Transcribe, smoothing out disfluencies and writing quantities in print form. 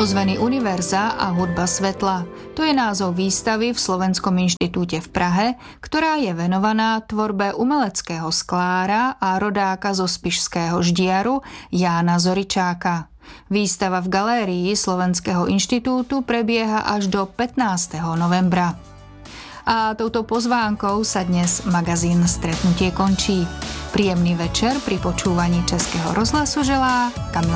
Ozveny univerza a hudba svetla. To je názov výstavy v Slovenskom inštitúte v Prahe, ktorá je venovaná tvorbe umeleckého sklára a rodáka zo Spišského Ždiaru Jána Zoričáka. Výstava v galérii Slovenského inštitútu prebieha až do 15. novembra. A touto pozvánkou sa dnes magazín Stretnutie končí. Príjemný večer pri počúvaní Českého rozhlasu želá Kamila